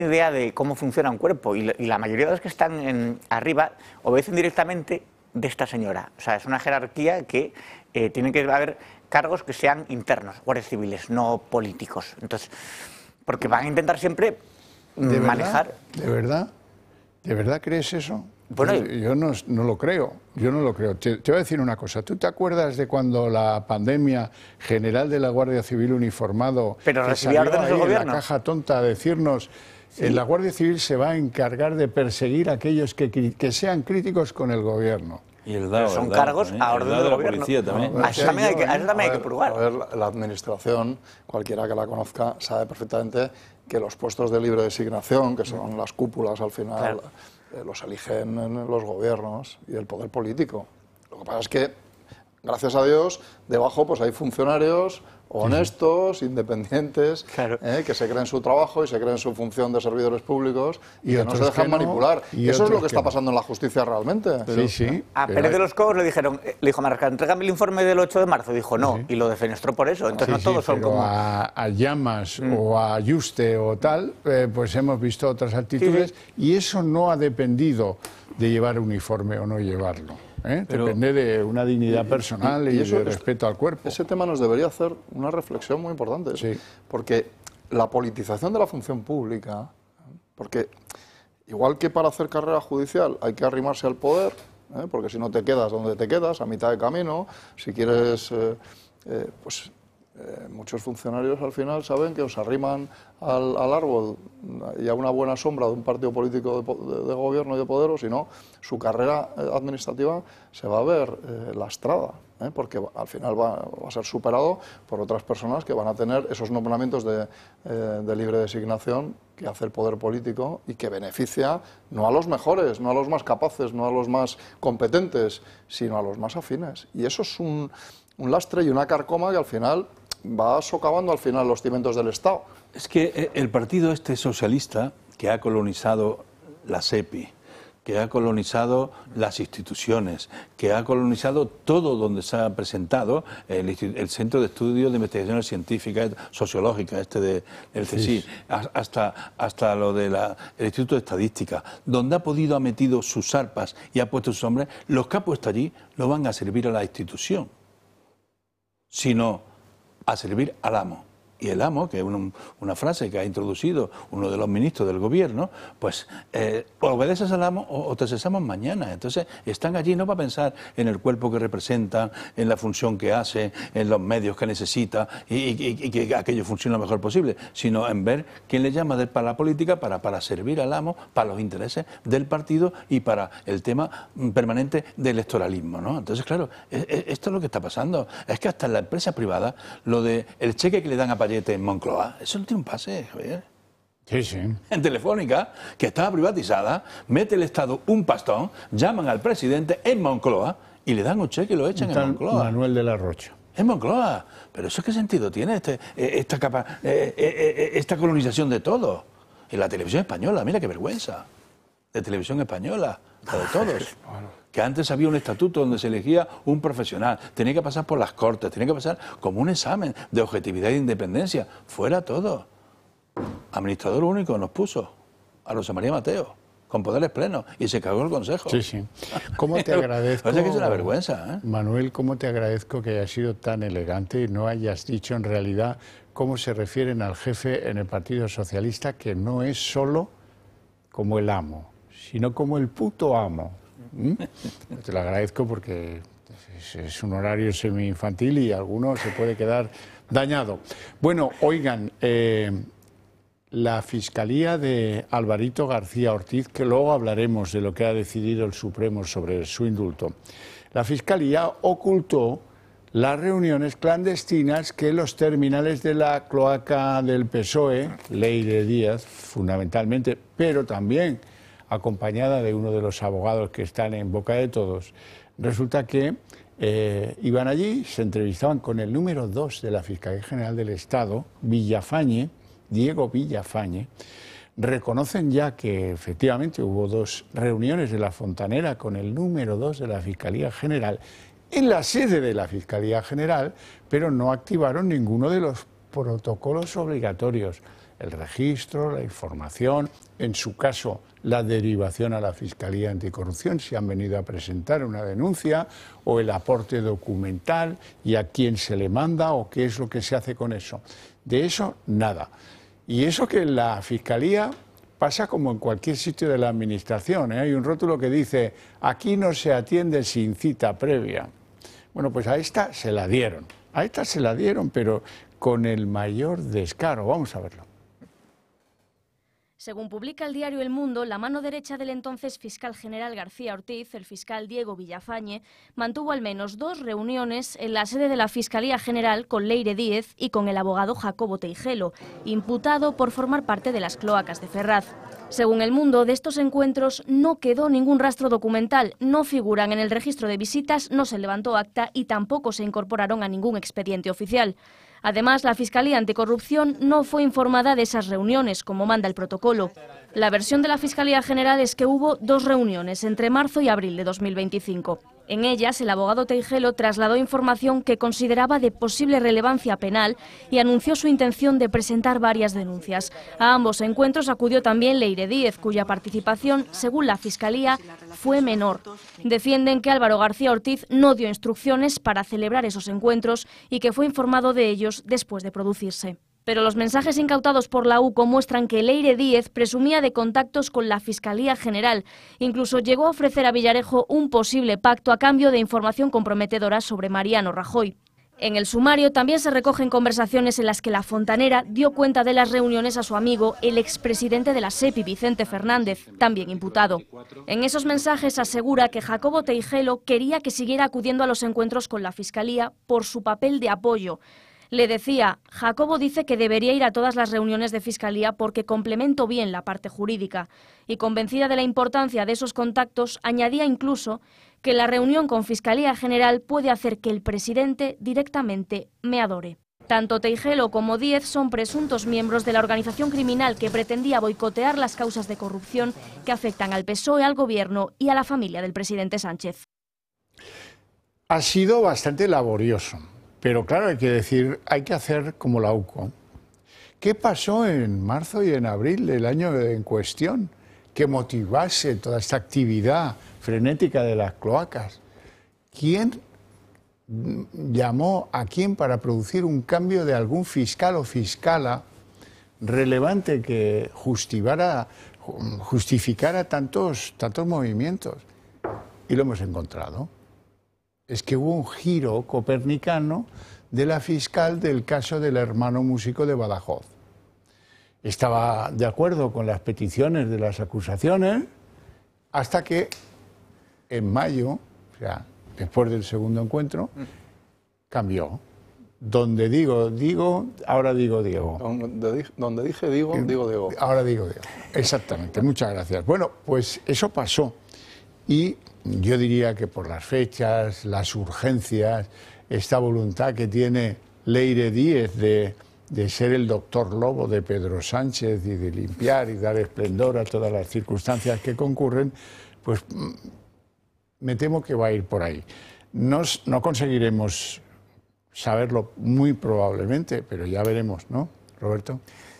idea de cómo funciona un cuerpo y la mayoría de los que están arriba obedecen directamente de esta señora. O sea, es una jerarquía que tiene que haber cargos que sean internos, guardias civiles, no políticos. Entonces, porque van a intentar siempre manejar... ¿De verdad? ¿De verdad crees eso? Bueno, yo no lo creo, yo no lo creo. Te voy a decir una cosa, ¿tú te acuerdas de cuando la pandemia general de la Guardia Civil uniformado pero que recibía salió órdenes del ahí en gobierno? La caja tonta a decirnos Sí. la Guardia Civil se va a encargar de perseguir a aquellos que sean críticos con el gobierno? Y el Pero son cargos también, a orden del la gobierno. policía también. A eso también hay que probar. A ver, la administración, cualquiera que la conozca, sabe perfectamente que los puestos de libre designación, que son las cúpulas al final, Claro. Los eligen los gobiernos y el poder político. Lo que pasa es que, gracias a Dios, debajo pues hay funcionarios honestos, independientes, Claro. Que se creen su trabajo y se creen su función de servidores públicos y que no se otros dejan que no, manipular. y Eso es lo otros que que está no. pasando en la justicia realmente. Sí, sí. A pero Pérez de hay- los Cobos le dijo Marca, entrégame el informe del 8 de marzo. Dijo no, y lo defenestró por eso. Entonces Sí, no todos sí, son pero como... a Llamas o a Yuste o tal, pues hemos visto otras actitudes y eso no ha dependido de llevar uniforme o no llevarlo. Pero- Depende de una dignidad personal y eso de es- respeto al cuerpo. Ese tema nos debería hacer una reflexión muy importante. Sí. Porque la politización de la función pública, porque igual que para hacer carrera judicial hay que arrimarse al poder, porque si no te quedas donde te quedas, a mitad de camino, si quieres, muchos funcionarios al final saben que os arriman al árbol y a una buena sombra de un partido político de gobierno y de poder, o si no, su carrera administrativa se va a ver lastrada, porque al final va a ser superado por otras personas que van a tener esos nombramientos de libre designación que hace el poder político y que beneficia no a los mejores, no a los más capaces, no a los más competentes, sino a los más afines. Y eso es un lastre y una carcoma que al final va socavando al final los cimientos del Estado. Es que el partido este socialista que ha colonizado la SEPI, que ha colonizado las instituciones, que ha colonizado todo donde se ha presentado el Centro de Estudios de Investigaciones Científicas, Sociológicas, del CSIC, hasta lo del Instituto de Estadística, donde ha podido, ha metido sus arpas y ha puesto sus hombres, los que ha puesto allí no van a servir a la institución, sino a servir al amo. Y el amo, que es una frase que ha introducido uno de los ministros del gobierno, pues obedeces al amo o te cesamos mañana. Entonces están allí no para pensar en el cuerpo que representan, en la función que hace, en los medios que necesita y que aquello funcione lo mejor posible, sino en ver quién le llama para la política para servir al amo, para los intereses del partido y para el tema permanente del electoralismo, ¿no? Entonces, claro, esto es lo que está pasando. Es que hasta en la empresa privada, lo de el cheque que le dan a en Moncloa, eso no tiene un pase, Javier. Sí, sí. En Telefónica, que estaba privatizada, mete el Estado un pastón, llaman al presidente en Moncloa y le dan un cheque y lo echan en Moncloa. Manuel de la Rocha. En Moncloa. Pero ¿eso qué sentido tiene esta colonización de todo? En la televisión española, mira qué vergüenza. De televisión española, la de todos. Que antes había un estatuto donde se elegía un profesional, tenía que pasar por las cortes, tenía que pasar como un examen de objetividad e independencia. Fuera todo. Administrador único nos puso a Rosa María Mateo, con poderes plenos, y se cagó el Consejo. Sí, sí. ¿Cómo te agradezco, Parece que es una vergüenza, Manuel, cómo te agradezco que hayas sido tan elegante y no hayas dicho en realidad cómo se refieren al jefe en el Partido Socialista, que no es solo como el amo, sino como el puto amo. Te lo agradezco porque es un horario semi-infantil y alguno se puede quedar dañado. Bueno, oigan, la Fiscalía de Alvarito García Ortiz, que luego hablaremos de lo que ha decidido el Supremo sobre su indulto, la Fiscalía ocultó las reuniones clandestinas que los terminales de la cloaca del PSOE, Ley de Díaz, fundamentalmente, pero también acompañada de uno de los abogados que están en boca de todos, resulta que iban allí, se entrevistaban con el número 2 de la Fiscalía General del Estado, Villafañe, Diego Villafañe. Reconocen ya que efectivamente hubo 2 reuniones de la Fontanera con el número 2 de la Fiscalía General en la sede de la Fiscalía General, pero no activaron ninguno de los protocolos obligatorios. el registro, la información, en su caso la derivación a la Fiscalía Anticorrupción, si han venido a presentar una denuncia, o el aporte documental y a quién se le manda o qué es lo que se hace con eso. De eso, nada. Y eso que la Fiscalía pasa como en cualquier sitio de la Administración, ¿eh? Hay un rótulo que dice, aquí no se atiende sin cita previa. Bueno, pues a esta se la dieron. A esta se la dieron, pero con el mayor descaro. Vamos a verlo. Según publica el diario El Mundo, la mano derecha del entonces fiscal general García Ortiz, el fiscal Diego Villafañe, mantuvo al menos 2 reuniones en la sede de la Fiscalía General con Leire Díez y con el abogado Jacobo Teijelo, imputado por formar parte de las cloacas de Ferraz. Según El Mundo, de estos encuentros no quedó ningún rastro documental, no figuran en el registro de visitas, no se levantó acta y tampoco se incorporaron a ningún expediente oficial. Además, la Fiscalía Anticorrupción no fue informada de esas reuniones, como manda el protocolo. La versión de la Fiscalía General es que hubo 2 reuniones entre marzo y abril de 2025. En ellas, el abogado Teijelo trasladó información que consideraba de posible relevancia penal y anunció su intención de presentar varias denuncias. A ambos encuentros acudió también Leire Díez, cuya participación, según la Fiscalía, fue menor. Defienden que Álvaro García Ortiz no dio instrucciones para celebrar esos encuentros y que fue informado de ellos después de producirse. Pero los mensajes incautados por la UCO muestran que Leire Díez presumía de contactos con la Fiscalía General. Incluso llegó a ofrecer a Villarejo un posible pacto a cambio de información comprometedora sobre Mariano Rajoy. En el sumario también se recogen conversaciones en las que la fontanera dio cuenta de las reuniones a su amigo, el expresidente de la SEPI, Vicente Fernández, también imputado. En esos mensajes asegura que Jacobo Teijelo quería que siguiera acudiendo a los encuentros con la Fiscalía por su papel de apoyo. Le decía, Jacobo dice que debería ir a todas las reuniones de Fiscalía porque complemento bien la parte jurídica. Y convencida de la importancia de esos contactos, añadía incluso que la reunión con Fiscalía General puede hacer que el presidente directamente me adore. Tanto Teijelo como Díez son presuntos miembros de la organización criminal que pretendía boicotear las causas de corrupción que afectan al PSOE, al Gobierno y a la familia del presidente Sánchez. Ha sido bastante laborioso. Pero claro, hay que decir, hay que hacer como la UCO. ¿Qué pasó en marzo y en abril del año en cuestión que motivase toda esta actividad frenética de las cloacas? ¿Quién llamó a quién para producir un cambio de algún fiscal o fiscala relevante que justificara tantos movimientos? Y lo hemos encontrado. Es que hubo un giro copernicano de la fiscal del caso del hermano músico de Badajoz. Estaba de acuerdo con las peticiones de las acusaciones hasta que en mayo, o sea, después del segundo encuentro, cambió. Donde digo, ahora digo Diego. Donde dije digo, digo Diego. Ahora digo Diego. Exactamente, muchas gracias. Bueno, pues eso pasó y yo diría que por las fechas, las urgencias, esta voluntad que tiene Leire Díez de ser el doctor Lobo de Pedro Sánchez y de limpiar y dar esplendor a todas las circunstancias que concurren, pues me temo que va a ir por ahí. No conseguiremos saberlo muy probablemente, pero ya veremos, ¿no, Roberto?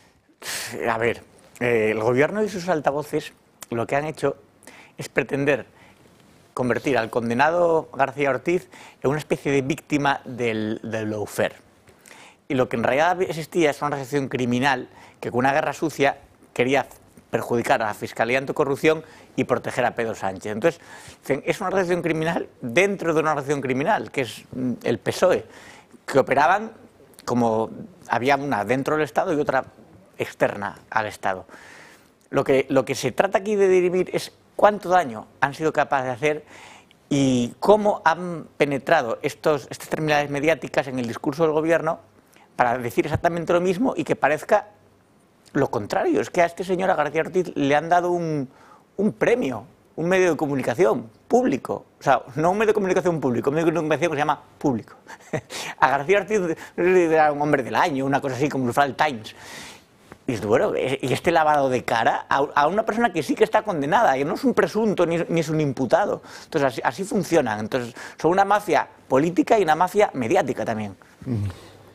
A ver, el Gobierno y sus altavoces lo que han hecho es pretender convertir al condenado García Ortiz en una especie de víctima del lawfare. Y lo que en realidad existía es una organización criminal que con una guerra sucia quería perjudicar a la Fiscalía Anticorrupción y proteger a Pedro Sánchez. Entonces, es una organización criminal dentro de una organización criminal, que es el PSOE, que operaban como había una dentro del Estado y otra externa al Estado. Lo que se trata aquí de dirimir es cuánto daño han sido capaces de hacer y cómo han penetrado estas terminales mediáticas en el discurso del Gobierno para decir exactamente lo mismo y que parezca lo contrario. Es que a este señor, a García Ortiz, le han dado un premio, un medio de comunicación público. O sea, no un medio de comunicación público, un medio de comunicación que se llama público. A García Ortiz era un hombre del año, una cosa así como el Fall Times. Y bueno, y este lavado de cara a una persona que sí que está condenada, que no es un presunto ni es un imputado. Entonces así funcionan. Entonces son una mafia política y una mafia mediática también.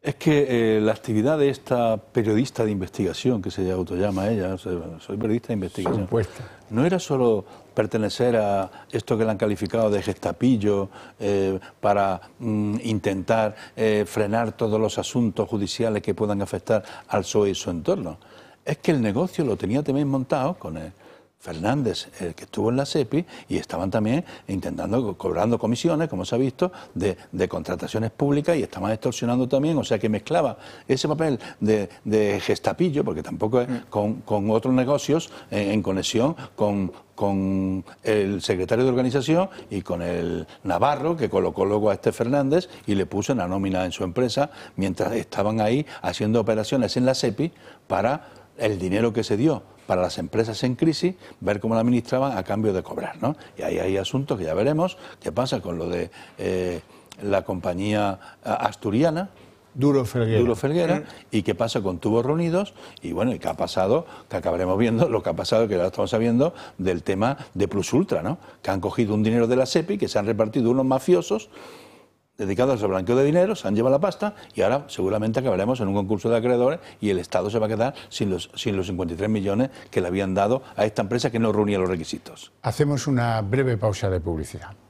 Es que la actividad de esta periodista de investigación, que se autollama ella, soy periodista de investigación, Supuesta. no era solo pertenecer a esto que le han calificado de gestapillo para intentar frenar todos los asuntos judiciales que puedan afectar al PSOE y su entorno. Es que el negocio lo tenía también montado con el Fernández, el que estuvo en la SEPI, y estaban también cobrando comisiones, como se ha visto, de contrataciones públicas, y estaban extorsionando también, o sea que mezclaba ese papel de gestapillo, porque tampoco es con otros negocios en conexión con el secretario de organización y con el Navarro, que colocó luego a este Fernández y le puso en la nómina en su empresa, mientras estaban ahí haciendo operaciones en la SEPI para el dinero que se dio para las empresas en crisis, ver cómo la administraban a cambio de cobrar, ¿no? Y ahí hay asuntos que ya veremos qué pasa con lo de la compañía asturiana, Duro Felguera. Y qué pasa con Tubos Reunidos, y bueno, y qué ha pasado, que acabaremos viendo lo que ha pasado, que ahora estamos sabiendo del tema de Plus Ultra, ¿no? Que han cogido un dinero de la SEPI, que se han repartido unos mafiosos dedicados al blanqueo de dinero, se han llevado la pasta, y ahora seguramente acabaremos en un concurso de acreedores y el Estado se va a quedar sin los 53 millones que le habían dado a esta empresa que no reunía los requisitos. Hacemos una breve pausa de publicidad.